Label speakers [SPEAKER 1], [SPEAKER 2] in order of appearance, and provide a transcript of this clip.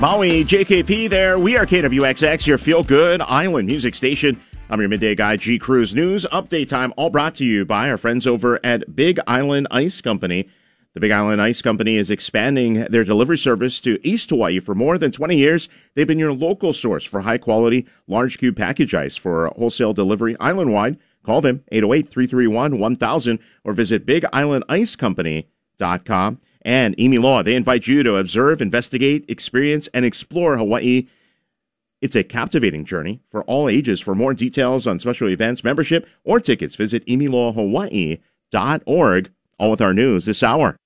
[SPEAKER 1] Maui, JKP there. We are KWXX, your feel-good island music station. I'm your midday guy, G Cruz. News update time, all brought to you by our friends over at Big Island Ice Company. The Big Island Ice Company is expanding their delivery service to East Hawaii. For more than 20 years, they've been your local source for high-quality, large cube package ice for wholesale delivery island-wide. Call them, 808-331-1000, or visit BigIslandIceCompany.com. And Emi Law, they invite you to observe, investigate, experience, and explore Hawaii. It's a captivating journey for all ages. For more details on special events, membership, or tickets, visit emilawhawaii.org. All with our news this hour.